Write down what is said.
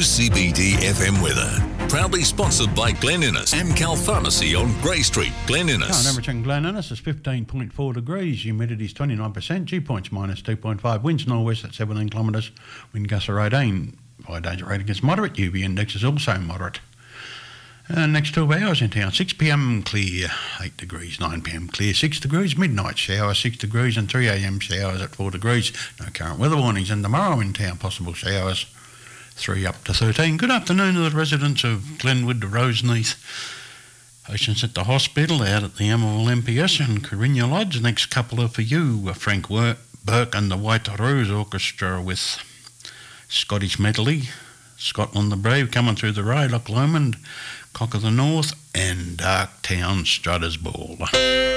CBD FM weather. Proudly sponsored by Glen Innes and Cal Pharmacy on Grey Street, Glen Innes. Current temperature in Glen Innes is 15.4 degrees. Humidity is 29%. Dew points minus 2.5. Winds northwest at 17 kilometres. Wind gusts are 18. Fire danger rating is moderate. UV index is also moderate. Next 12 hours in town, 6 p.m. clear, 8 degrees, 9 p.m. clear, 6 degrees, midnight shower, 6 degrees, and 3 a.m. showers at 4 degrees. No current weather warnings. And tomorrow in town, possible showers, 3 up to 13. Good afternoon to the residents of Glenwood, Roseneath, patients at the hospital, out at the Amaral MPS and Carinya Lodge. Next couple are for you, Frank Burke and the White Rose Orchestra with Scottish Medley, Scotland the Brave, Coming Through the Ray, Loch Lomond, Cock of the North, and Dark Town Strutters Ball.